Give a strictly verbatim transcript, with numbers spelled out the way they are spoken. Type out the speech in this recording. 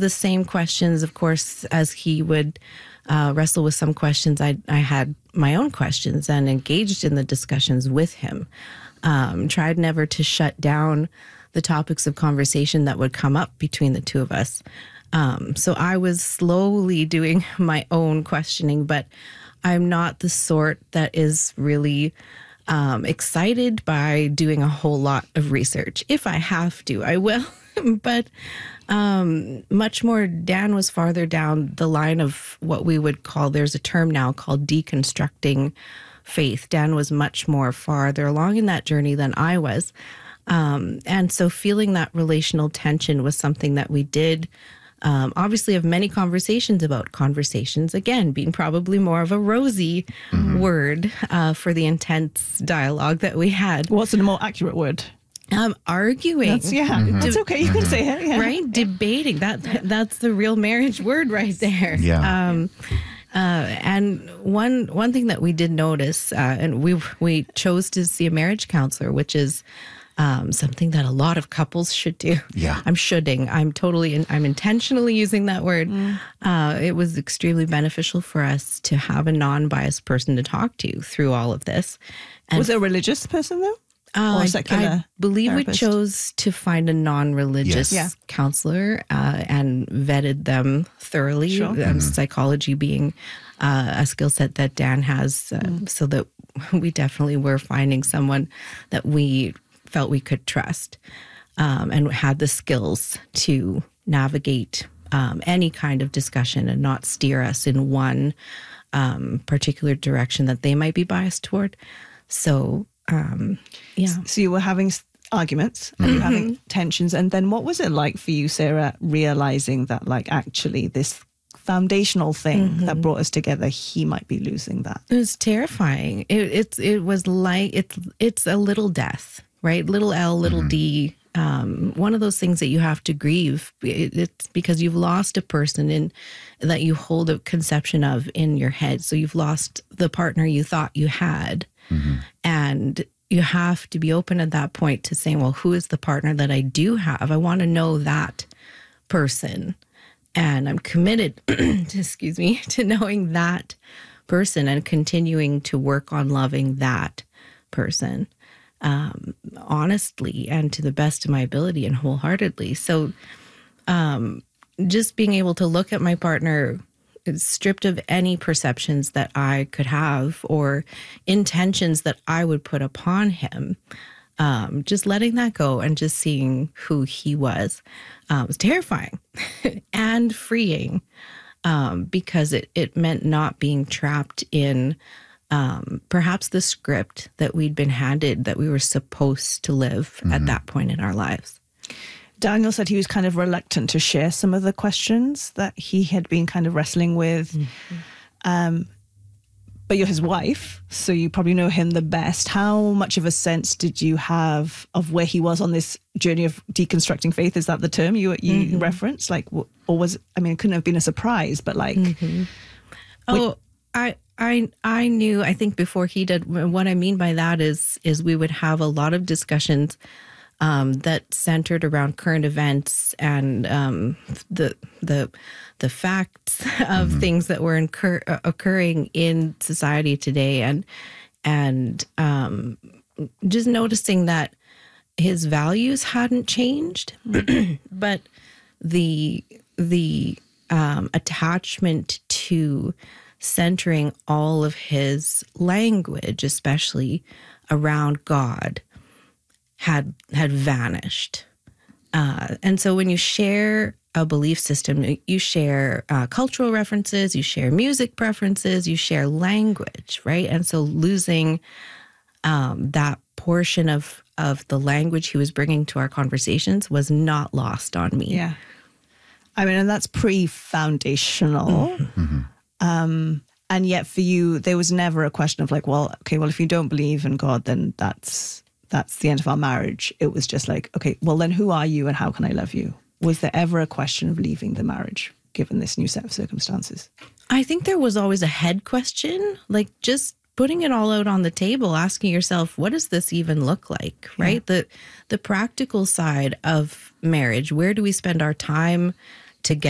the same questions, of course, as he would uh, wrestle with some questions. I, I had my own questions and engaged in the discussions with him. Um, tried never to shut down the topics of conversation that would come up between the two of us. Um, so I was slowly doing my own questioning, but I'm not the sort that is really um, excited by doing a whole lot of research. If I have to, I will. But um, much more, Dan was farther down the line of what we would call, there's a term now called deconstructing faith. Dan was much more farther along in that journey than I was. Um, and so feeling that relational tension was something that we did Um, obviously have many conversations about conversations, again, being probably more of a rosy mm-hmm. word uh, for the intense dialogue that we had. What's a more accurate word? Um, arguing. That's, yeah, mm-hmm. that's okay. You can say it. Yeah. Right? Yeah. Debating. That That's the real marriage word right there. Yeah. Um, uh, and one one thing that we did notice, uh, and we we chose to see a marriage counselor, which is Um, something that a lot of couples should do. Yeah. I'm shoulding. I'm totally, in, I'm intentionally using that word. Mm. Uh, it was extremely beneficial for us to have a non-biased person to talk to through all of this. And was it a religious person though? Uh, or secular I believe therapist? We chose to find a non-religious Yes. yeah. counselor uh, and vetted them thoroughly. Sure. Um, Mm-hmm. Psychology being uh, a skill set that Dan has, uh, mm. so that we definitely were finding someone that we felt we could trust um, and had the skills to navigate um, any kind of discussion and not steer us in one um, particular direction that they might be biased toward. So, um, yeah. So you were having arguments and you were having tensions. And then what was it like for you, Sarah, realizing that like actually this foundational thing mm-hmm. that brought us together, he might be losing that? It was terrifying. It, it's, it was like, it's, it's a little death. Right? Little L, little mm-hmm. D. Um, one of those things that you have to grieve. It, it's because you've lost a person in that you hold a conception of in your head. So you've lost the partner you thought you had. Mm-hmm. And you have to be open at that point to saying, well, who is the partner that I do have? I want to know that person. And I'm committed, to, excuse me, to knowing that person and continuing to work on loving that person. Um, honestly and to the best of my ability and wholeheartedly. So um, just being able to look at my partner stripped of any perceptions that I could have or intentions that I would put upon him, um, just letting that go and just seeing who he was uh, was terrifying and freeing um, because it, it meant not being trapped in Um, perhaps the script that we'd been handed that we were supposed to live mm-hmm. at that point in our lives. Daniel said he was kind of reluctant to share some of the questions that he had been kind of wrestling with. Mm-hmm. Um, but you're his wife, so you probably know him the best. How much of a sense did you have of where he was on this journey of deconstructing faith? Is that the term you you mm-hmm. referenced? Like, or was, I mean, it couldn't have been a surprise, but like... Mm-hmm. Oh, I... I I knew, I think before he did, what I mean by that is is we would have a lot of discussions um, that centered around current events and um, the the the facts of mm-hmm. things that were incur, uh, occurring in society today, and and um, just noticing that his values hadn't changed, but the the um, attachment to centering all of his language, especially around God, had had vanished. Uh, and so when you share a belief system, you share uh, cultural references, you share music preferences, you share language, right? And so losing um, that portion of, of the language he was bringing to our conversations was not lost on me. Yeah. I mean, and that's pretty foundational. Mm-hmm. Um, and yet for you, there was never a question of like, well, okay, well, if you don't believe in God, then that's that's the end of our marriage. It was just like, okay, well, then who are you and how can I love you? Was there ever a question of leaving the marriage, given this new set of circumstances? I think there was always a head question, like just putting it all out on the table, asking yourself, what does this even look like, right? Yeah. The the practical side of marriage, where do we spend our time together?